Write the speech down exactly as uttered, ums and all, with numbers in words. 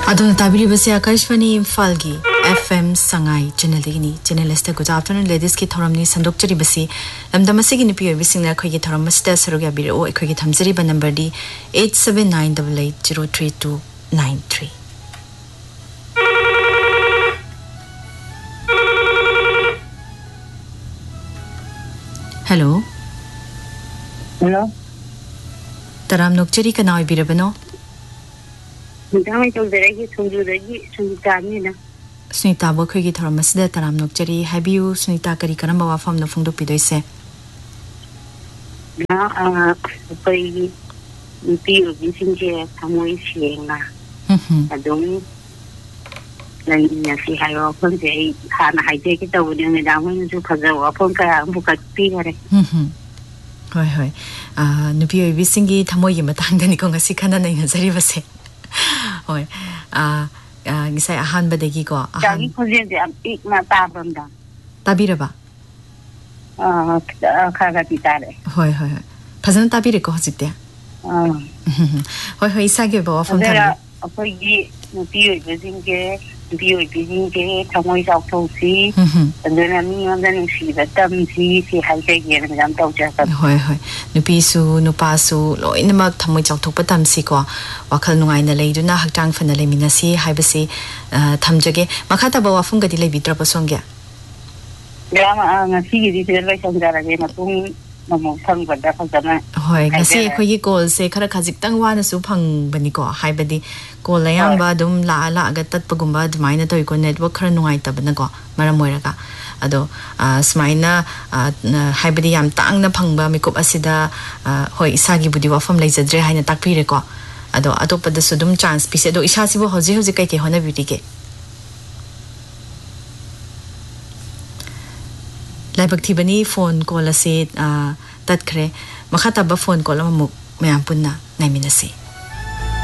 अदुन ताबिरी बसे Akashvani इम्फालगी FM Sangai channel दिगनी channel एस्ते good afternoon ladies की थरमनी संदोक्चरी बसी लमदमसे की निपि ओबिसिंगना खयगी थरमस्ते सरुगा बिरो एखयगी थमजरी ब नंबर दी eight seven nine eight eight zero three two nine three. Hello hello तराम नोक्चरी कना ओबिरबनो Dami to deregi sunju deregi sunita ni na. Sunita bo khoi gi thoram masida taram nokchari habiu Sunita kari karamba wa fam no phungdo pidoi se. Na a pai pi ru sinje thamoi sienga. Mhm. Adong lai nya si hayo phon je hana haije ki taw ni me da mo ju khaja wa phon ka bu ka pi gare. Mhm. Hoi hoi. Ah nupi oi bisingi thamoi gi matang dani ko ngasi khana nai ngazari base. Hoi. Ah ah ngisai ahan badegi ko. Jagi khoje de ik na ta bam da. Tabiraba. Ah khaga ti tare. Hoi hoi hoi. Phazana tabire ko hojite. Ah. Hoi hoi isage bo fam tham. Apoi gi nupi oi bisinge nupi oi bisinge thamoi jaw thau si. Mhm. Andana mi andana si da tam si si haije gi na jam taw ja ka. Hoi hoi. Nupi su nupa su loinamak thamoi chawthok patam si ko wakhal nungai na leiduna hakjang fana lemina si haibasi thamjage makhata ba wafung gadi lebi trapa songya. Ya ma ngasi gi di serbai sangjara ge ma tung namo phang ba da phang Hoi ngasi khoi gi call se khara khajik tang wana su phang bani ko haibadi call layam ba dum la la ga tat pagumba dumaina toy ko network khara nungai tabana ko maram moiraga ado smaina haibadi yam tang na phangba mikop asida hoi isagi budi wafam leijadre haina takpire ko ado atopada sudum chance pise do isha sibo hoji hoji kai ke hona beauty ke laibak thibani phone call ase tat khre makhata ba phone call amuk mayam punna naiminase